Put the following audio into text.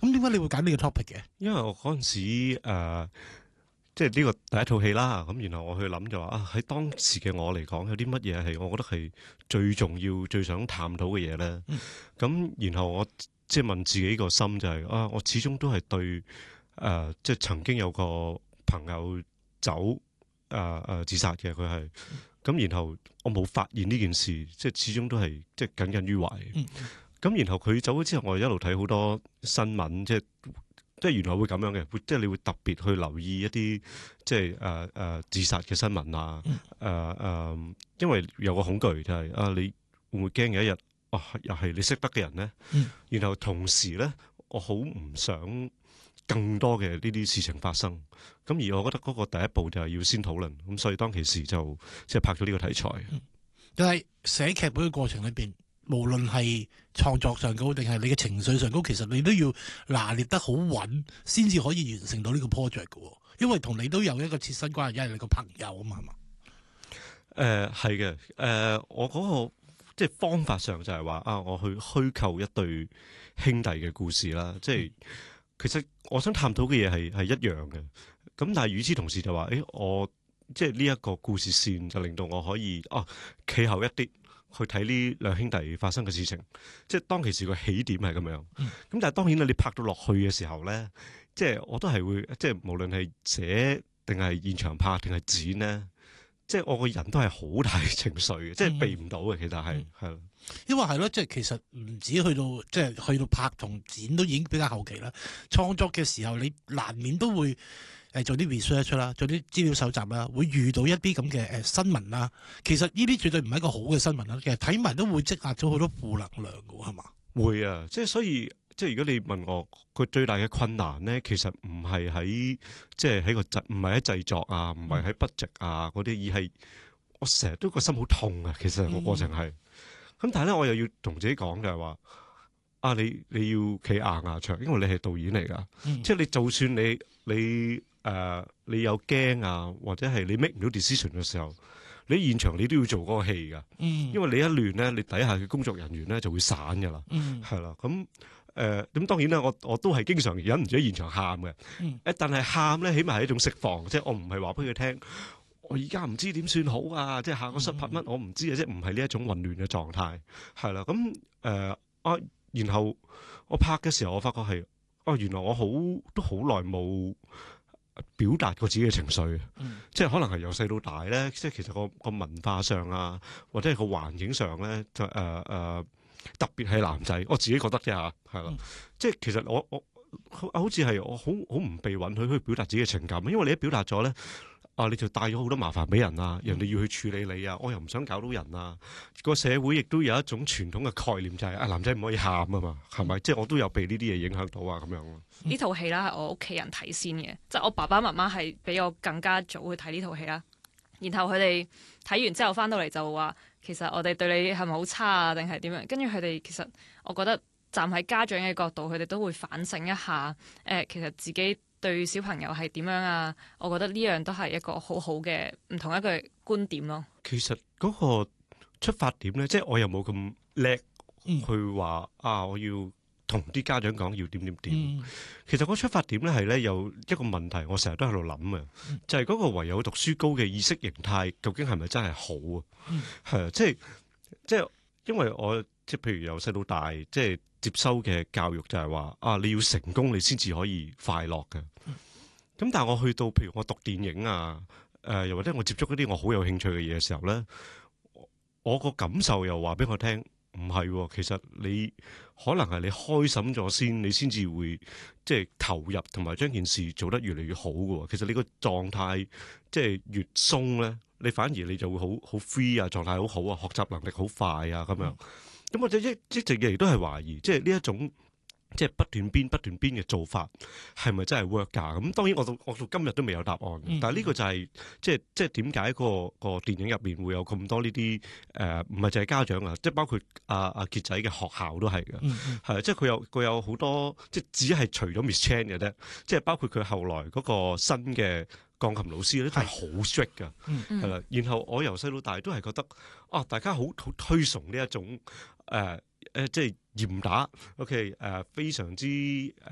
咁點解你會揀呢個 topic 嘅？ 因為我嗰陣時即係呢個第一套戲啦，咁然後我去諗就話啊，喺當時嘅我嚟講，有啲乜嘢係我覺得係最重要、最想探討嘅嘢咧？咁然後我即係問自己個心就係啊，我始終都係對即係曾經有個朋友走自殺嘅，佢係咁，然後我冇發現呢件事，即係始終都係即係耿耿於懷。咁然後佢走咗之後，我一路睇好多新聞，即係原來會咁樣嘅，即係你會特別去留意一啲即係自殺嘅新聞啊，因為有個恐懼就係你會唔會驚有一日又係你識得嘅人咧？然後同時咧，我好唔想更多嘅呢啲事情發生。咁而我覺得嗰個第一步就係要先討論，咁所以當其時就即係拍咗呢個題材。 但係寫劇本嘅過程裏邊，無論係創作上高定係你嘅情緒上高，其實你都要拿捏得好穩，先至可以完成到呢個 project 嘅。因為同你都有一個切身關係，因為你個朋友啊嘛，係嘛？ 係嘅。我嗰個即係方法上就係話我去虛構一對兄弟嘅故事啦。即係其實我想探討嘅嘢係一樣嘅。咁但係與此同時就話，我即係呢一個故事線就令到我可以企後一啲去睇呢兩兄弟發生嘅事情。即係當其時個起點係咁樣。咁但係當然啦，你拍到落去嘅時候咧，即係我都係會即係無論係寫定係現場拍定係剪咧，即係我個人都係好大情緒嘅，即係避唔到嘅。其實係咯， 因為係咯，即係其實唔止去到拍同剪都已經比較後期啦。創作嘅時候，你難免都會做啲 research 啦，做啲資料搜集啦，會遇到一啲咁嘅新聞啦。其實呢啲絕對唔係一個好嘅新聞啦。其實睇埋都會積壓咗好多負能量㗎，係嘛？會啊，即係所以。即係如果你問我，佢最大嘅困難咧，其實唔係喺即係喺唔係喺製作啊，唔係喺 budget 啊嗰啲，而係我成日都個心好痛啊。其實個過程係咁，但係咧我又要同自己講就係話你要企硬牙場，因為你係導演嚟㗎。即係你就算你有驚啊，或者係你 make 唔到 decision 嘅時候，你現場你都要做嗰個戲㗎。因為你一亂咧，你底下嘅工作人員咧就會散㗎啦。係啦，咁當然啦，我都係經常忍唔住喺現場喊嘅。但係喊咧，起碼係一種釋放，即係我唔係話俾佢聽，我而家唔知點算好啊！即係下個室拍乜，我唔知啊！即係唔係呢一種混亂嘅狀態，係啦。咁然後我拍嘅時候，我發覺係原來我都好耐冇表達過自己嘅情緒。即係可能係由細到大咧，即係其實個文化上啊，或者係個環境上咧，就特別係男仔，我自己覺得啫嚇，係啦。即係其實我好似係我好唔被允許去表達自己嘅情感，因為你一表達咗咧，你就帶咗好多麻煩俾人啊，人哋要去處理你啊，我又唔想搞到人啊。個社會亦都有一種傳統嘅概念，就係男仔唔可以喊啊嘛，係咪？即係我都有被呢啲嘢影響到啊，咁樣咯。 呢套戲啦係我屋企人睇先嘅，即係我爸爸媽媽係比我更加早去睇呢套戲啦。然後佢哋睇完之後翻到嚟就話，其實我哋對你係咪好差啊，定係點樣？跟住佢哋其實我覺得站喺家長嘅角度，佢哋都會反省一下，其實自己對小朋友係點樣啊？我覺得呢樣都係一個好好嘅唔同一個觀點咯。 其實嗰個出發點咧，即係我又冇咁叻去話我要同啲家長講要點點點。其實個出發點咧係咧有一個問題，我成日都喺度諗嘅，就係嗰個唯有讀書高嘅意識形態，究竟係咪真係好啊？係啊，即係因為我即係譬如由細到大，即係接收嘅教育就係話你要成功，你先至可以快樂嘅。咁但係我去到譬如我讀電影啊，又或者我接觸一啲我好有興趣嘅嘢嘅時候咧，我個感受又話俾我聽。唔係喎，其實你可能係你開心咗先，你先至會即係投入同埋將件事做得越嚟越好嘅喎。其實你個狀態即係越鬆咧，你反而你就會好 free 啊，狀態好好啊，學習能力好快啊咁樣。咁我就一直亦都係懷疑，即係呢一種即係不斷編嘅做法係咪真係 work 㗎？咁當然我到今日都未有答案。但係呢個就係即係點解個電影入面會有咁多呢啲唔係淨係家長啊，即係包括阿傑仔嘅學校都係嘅，係即係佢有好多即係只係除咗 Miss Chan 嘅啫，即係包括佢後來嗰個新嘅鋼琴老師咧都係好 strict 㗎，係啦。然後我由細到大都係覺得大家好推崇呢一種即係嚴打 ，OK 非常之